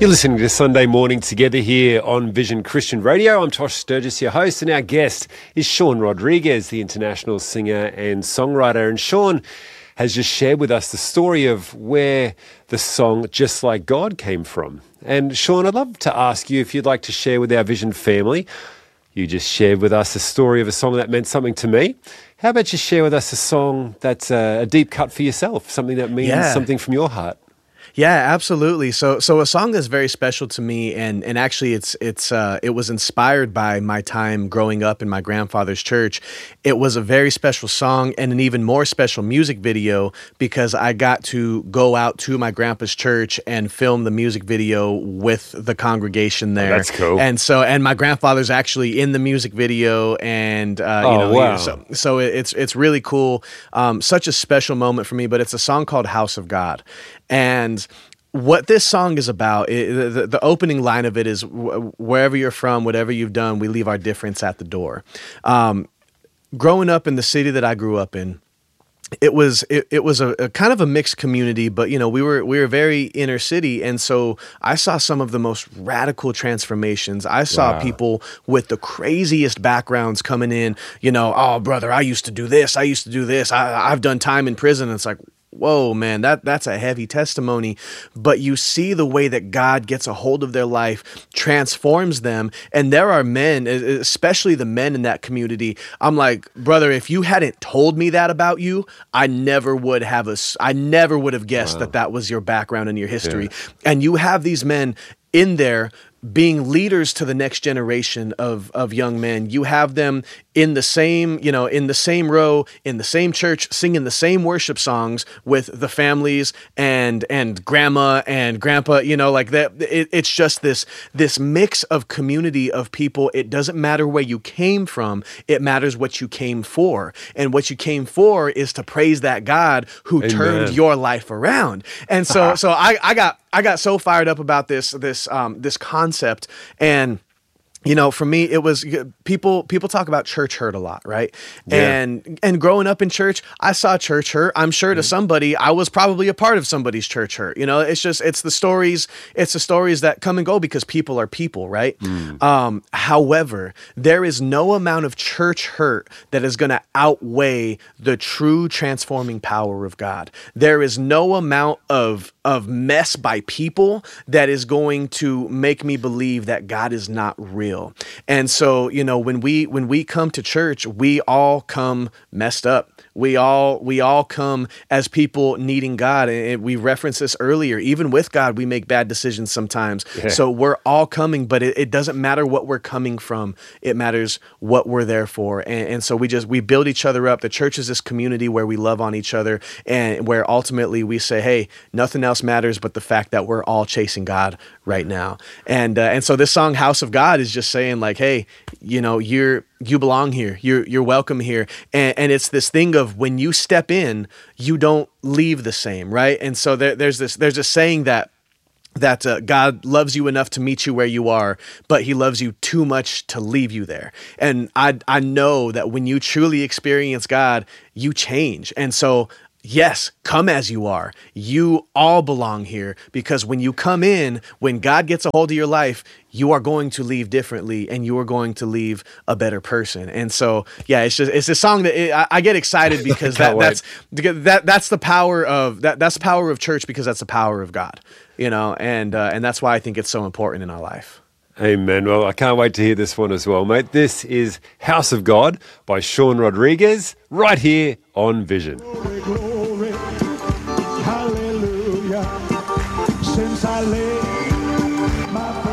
You're listening to Sunday Morning Together here on Vision Christian Radio. I'm Tosh Sturgis, your host, and our guest is Sean Rodriguez, the international singer and songwriter. And Sean has just shared with us the story of where the song Just Like God came from. And Sean, I'd love to ask you if you'd like to share with our Vision family. You just shared with us a story of a song that meant something to me. How about you share with us a song that's a deep cut for yourself, something that means something from your heart? Yeah, absolutely. So a song that's very special to me, and actually it was inspired by my time growing up in my grandfather's church. It was a very special song and an even more special music video because I got to go out to my grandpa's church and film the music video with the congregation there. Oh, that's cool. And my grandfather's actually in the music video, and wow. So it's really cool. Such a special moment for me. But it's a song called "House of God." And what this song is about, the opening line of it is, wherever you're from, whatever you've done, we leave our difference at the door. Growing up in the city that I grew up in, it was a kind of a mixed community, but we were very inner city, and so I saw some of the most radical transformations. I saw people with the craziest backgrounds coming in. Oh brother, I used to do this. I've done time in prison. And it's like, whoa, man, that's a heavy testimony. But you see the way that God gets a hold of their life, transforms them. And there are men, especially the men in that community. I'm like, brother, if you hadn't told me that about you, I never would have guessed that was your background and your history. Yeah. And you have these men in there being leaders to the next generation of young men. You have them in the same row, in the same church, singing the same worship songs with the families and grandma and grandpa, like that. It's just this mix of community of people. It doesn't matter where you came from. It matters what you came for. And what you came for is to praise that God who Amen. Turned your life around. And so I got so fired up about this concept. And for me, it was people talk about church hurt a lot, right? Yeah. And growing up in church, I saw church hurt. I'm sure to somebody, I was probably a part of somebody's church hurt. It's the stories that come and go because people are people, right? However, there is no amount of church hurt that is going to outweigh the true transforming power of God. There is no amount of mess by people that is going to make me believe that God is not real. And so, when we come to church, we all come messed up. We all come as people needing God. And we referenced this earlier. Even with God, we make bad decisions sometimes. Yeah. So we're all coming, but it doesn't matter what we're coming from. It matters what we're there for. And so we build each other up. The church is this community where we love on each other and where ultimately we say, hey, nothing else matters but the fact that we're all chasing God right now. And so this song, House of God, is just saying like, hey, you belong here. You're welcome here. And it's this thing of when you step in, you don't leave the same, right? And so there's this saying that God loves you enough to meet you where you are, but he loves you too much to leave you there. And I know that when you truly experience God, you change. And so yes, come as you are. You all belong here because when you come in, when God gets a hold of your life, you are going to leave differently and you are going to leave a better person. And so, yeah, it's a song that I get excited because that's the power of that's the power of church because that's the power of God, and that's why I think it's so important in our life. Amen. Well, I can't wait to hear this one as well, mate. This is House of God by Sean Rodriguez right here on Vision. Glory, glory, hallelujah. Since I laid my